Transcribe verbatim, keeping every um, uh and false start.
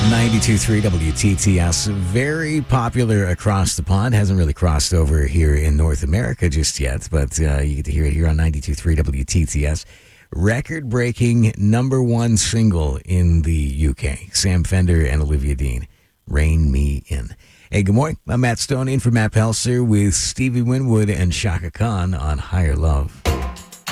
ninety-two point three W T T S, very popular across the pond. Hasn't really crossed over here in North America just yet, but uh, you get to hear it here on ninety-two point three W T T S. Record-breaking number one single in the U K. Sam Fender and Olivia Dean, Rein Me In. Hey, good morning. I'm Matt Stone in for Matt Pelser with Stevie Winwood and Shaka Khan on Higher Love.